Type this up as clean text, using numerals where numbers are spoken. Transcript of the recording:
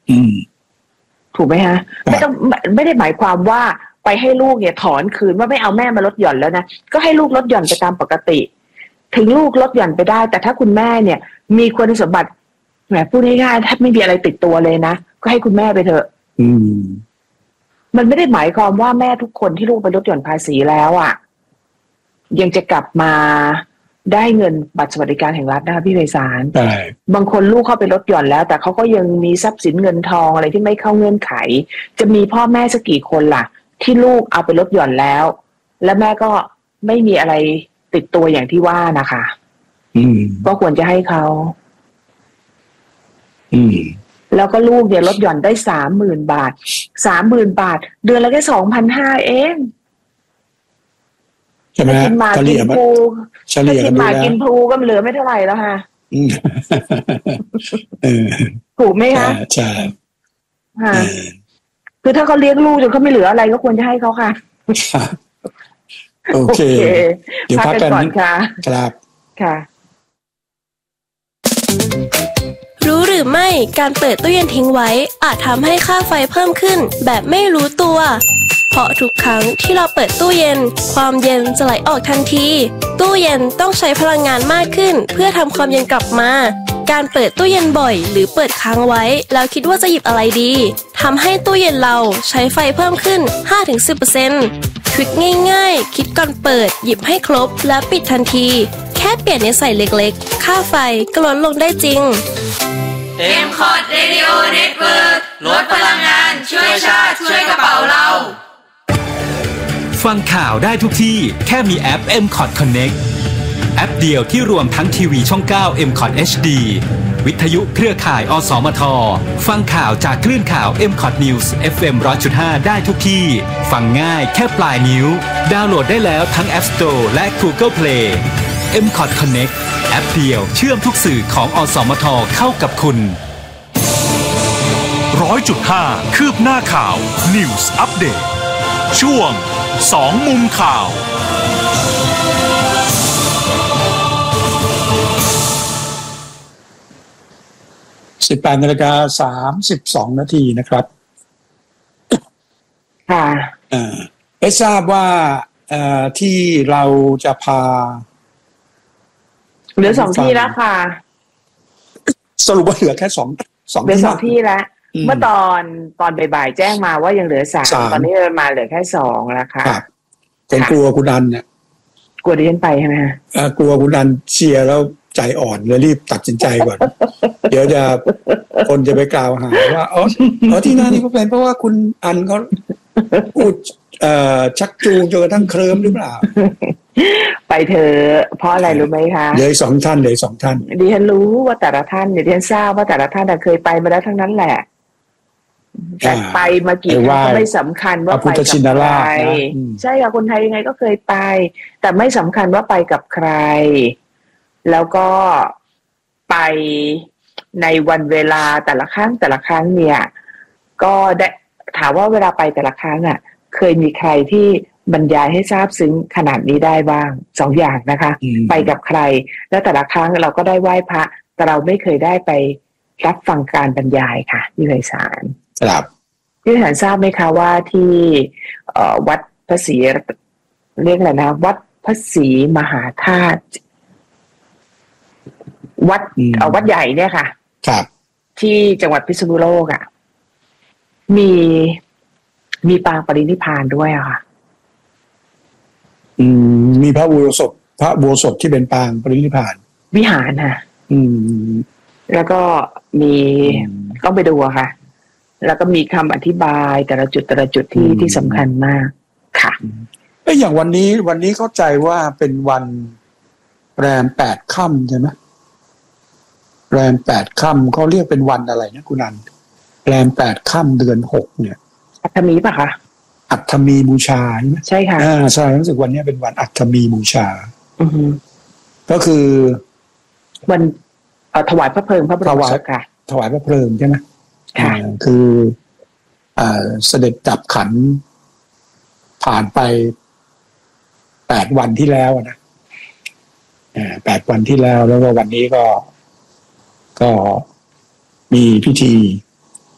ถูกไหมฮะไม่ได้หมายความว่าไปให้ลูกเนี่ยถอนคืนว่าไม่เอาแม่มาลดหย่อนแล้วนะก็ให้ลูกลดหย่อนไปตามปกติถึงลูกลดหย่อนไปได้แต่ถ้าคุณแม่เนี่ยมีคุณสมบัติแหมพูดง่ายๆถ้าไม่มีอะไรติดตัวเลยนะก็ให้คุณแม่ไปเถอะมันไม่ได้หมายความว่าแม่ทุกคนที่ลูกไปลดหย่อนภาษีแล้วอ่ะยังจะกลับมาได้เงินบัตรสวัสดิการแห่งรัฐนะคะพี่ไพศาลบางคนลูกเข้าไปลดหย่อนแล้วแต่เขาก็ยังมีทรัพย์สินเงินทองอะไรที่ไม่เข้าเงื่อนไขจะมีพ่อแม่สักกี่คนล่ะที่ลูกเอาไปลดหย่อนแล้วและแม่ก็ไม่มีอะไรติดตัวอย่างที่ว่านะคะก็ควรจะให้เขาแล้วก็ลูกเนี่ยลดหย่อนได้30,000 บาท30,000 บาทเดือนละแค่2,500เองใช่ไหมกินหมากินภูกินหมากินภูก็เหลือไม่เท่าไหร่แล้วค่ะถูกไหมคะใช่ค่ะคือถ้าเขาเลี้ยงลูกจนเขาไม่เหลืออะไรก็ควรจะให้เขาค่ะโอเคเดี๋ยวพักกันก่อนค่ะครับค่ะรู้หรือไม่การเปิดตู้เย็นทิ้งไว้อาจทำให้ค่าไฟเพิ่มขึ้นแบบไม่รู้ตัวเพราะทุกครั้งที่เราเปิดตู้เย็นความเย็นจะไหลออกทันทีตู้เย็นต้องใช้พลังงานมากขึ้นเพื่อทำความเย็นกลับมาการเปิดตู้เย็นบ่อยหรือเปิดค้างไว้แล้วคิดว่าจะหยิบอะไรดีทำให้ตู้เย็นเราใช้ไฟเพิ่มขึ้น 5-10% ทริคง่ายๆคิดก่อนเปิดหยิบให้ครบและปิดทันทีแค่เปลี่ยนนิสัยเล็กๆค่าไฟก็ลดลงได้จริง MCOT Radio Network ลดพลังงานช่วยชาติช่วยกระเป๋าเราฟังข่าวได้ทุกที่แค่มีแอป MCOT Connect แอปเดียวที่รวมทั้งทีวีช่อง 9 MCOT HD วิทยุเครือข่ายอสมทฟังข่าวจากคลื่นข่าว MCOT News FM 100.5 ได้ทุกที่ฟังง่ายแค่ปลายนิ้วดาวน์โหลดได้แล้วทั้ง App Store และ Google Play MCOT Connect แอปเดียวเชื่อมทุกสื่อของอสมทเข้ากับคุณ 100.5 คืบหน้าข่าว News Update ช่วง2มุมข่าว 18:32 นาทีนะครับค่ะได้ทราบว่าที่เราจะพาเหลือ2 ที่แล้วค่ะสรุปว่าเหลือแค่2 เหลือ2 ที่แล้วเมื่อตอนบ่ายๆแจ้งมาว่ายังเหลือ3ตอนนี้มาเหลือแค่2แล้วค่ะผมกลัวคุณดันเนี่ยกลัวดิฉันไปใช่ไหมฮะกลัวคุณดันเชียร์แล้วใจอ่อนเลยรีบตัดสินใจก่อน เดี๋ยวจะคนจะไปกล่าวหาว่าอ๋อที่นั่นนี่ก็เป็นเพราะว่าคุณอันเขาพูดชักจูงจนกระทั่งเคลิ้มหรือเปล่าไปเถอะเพราะอะไรรู้ไหมคะเดี๋ยว2 ท่านดิฉันรู้ว่าแต่ละท่านเนี่ยดิฉันทราบว่าแต่ละท่านเคยไปมาแล้วทั้งนั้นแหละแต่ไปมากี่ครั้งก็ไม่สำคัญว่าไปกับใครใช่ค่ะคนไทยยังไงก็เคยไปแต่ไม่สำคัญว่าไปกับใครแล้วก็ไปในวันเวลาแต่ละครั้งเนี่ยก็ได้ถามว่าเวลาไปแต่ละครั้งเคยมีใครที่บรรยายให้ทราบซึ้งขนาดนี้ได้บ้าง2 อย่างนะคะไปกับใครแล้วแต่ละครั้งเราก็ได้ไหว้พระแต่เราไม่เคยได้ไปรับฟังการบรรยายค่ะพี่ไพศาลครับพี่ไพศาลทราบไหมคะว่าที่วัดพระศรีเรียกอะไรนะวัดพระศรีมหาธาตุวัดใหญ่เนี่ยค่ะครับที่จังหวัดพิษณุโลกมีปางปรินิพพานด้วยค่ะมีพระอุโบสถที่เป็นปางปรินิพพานวิหารค่ะแล้วก็มีต้องไปดูค่ะแล้วก็มีคำอธิบายแต่ละจุดที่สำคัญมากค่ะอย่างวันนี้เข้าใจว่าเป็นวันแรม8 ค่ำใช่ไหมแรม8 ค่ำเขาเรียกเป็นวันอะไรนะคุณนันแรม8 ค่ำเดือน 6เนี่ยอัฐมีป่ะคะอัฐมีบูชาใช่ไหมใช่ค่ะใช่รู้สึกวันนี้เป็นวันอัฐมีบูชาก็คือวันถวายพระเพลิงพระบรมศพค่ะถวายพระเพลิงใช่ไหมค่ะคือเสด็จดับขันผ่านไป8 วันที่แล้วนะ8 วันที่แล้วแล้วก็วันนี้ก็มีพิธี